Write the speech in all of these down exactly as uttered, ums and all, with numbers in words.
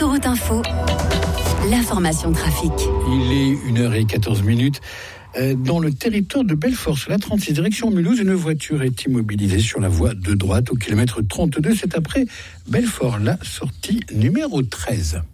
Autoroute Info, l'information trafic. Il est une heure quatorze minutes. Dans le territoire de Belfort, sur la trente-six direction Mulhouse, une voiture est immobilisée sur la voie de droite au kilomètre trente-deux. C'est après Belfort, la sortie numéro treize.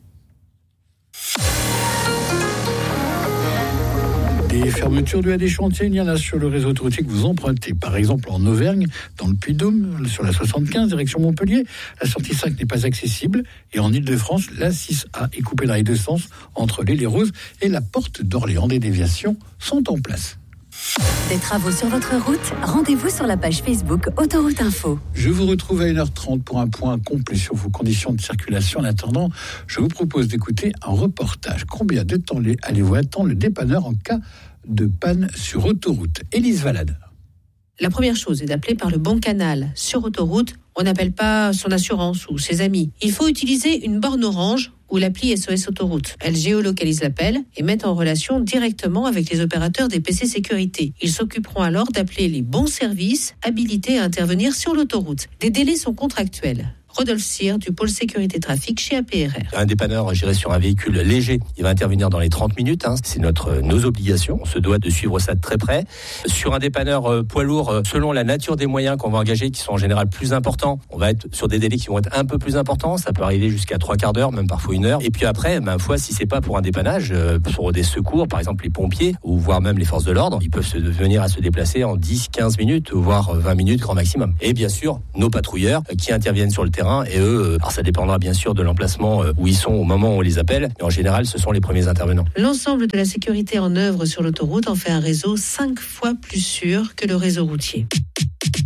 Des fermetures dues à des chantiers, il y en a sur le réseau autoroutier que vous empruntez. Par exemple, en Auvergne, dans le Puy-de-Dôme, sur la soixante-quinze, direction Montpellier, la sortie cinq n'est pas accessible. Et en Ile-de-France, la six A est coupée dans les deux sens entre l'Île-et-Rose et la porte d'Orléans. Des déviations sont en place. Des travaux sur votre route, rendez-vous sur la page Facebook Autoroute Info. Je vous retrouve à une heure trente pour un point complet sur vos conditions de circulation. En attendant, je vous propose d'écouter un reportage. Combien de temps allez-vous attendre le dépanneur en cas de panne sur autoroute? Élise Valade. La première chose est d'appeler par le bon canal. Sur autoroute, on n'appelle pas son assurance ou ses amis. Il faut utiliser une borne orange ou l'appli S O S Autoroute. Elle géolocalise l'appel et met en relation directement avec les opérateurs des P C sécurité. Ils s'occuperont alors d'appeler les bons services habilités à intervenir sur l'autoroute. Des délais sont contractuels. Rodolphe Cyr du pôle sécurité trafic chez A P R R. Un dépanneur géré sur un véhicule léger, il va intervenir dans les trente minutes. Hein. C'est notre, nos obligations. On se doit de suivre ça de très près. Sur un dépanneur euh, poids lourd, euh, selon la nature des moyens qu'on va engager, qui sont en général plus importants, on va être sur des délais qui vont être un peu plus importants. Ça peut arriver jusqu'à trois quarts d'heure, même parfois une heure. Et puis après, ma foi, si c'est pas pour un dépannage, euh, pour des secours, par exemple les pompiers, ou voire même les forces de l'ordre, ils peuvent se, venir à se déplacer en dix quinze minutes, voire vingt minutes grand maximum. Et bien sûr, nos patrouilleurs euh, qui interviennent sur le terrain. Et eux, alors ça dépendra bien sûr de l'emplacement où ils sont au moment où on les appelle, mais en général, ce sont les premiers intervenants. L'ensemble de la sécurité en œuvre sur l'autoroute en fait un réseau cinq fois plus sûr que le réseau routier.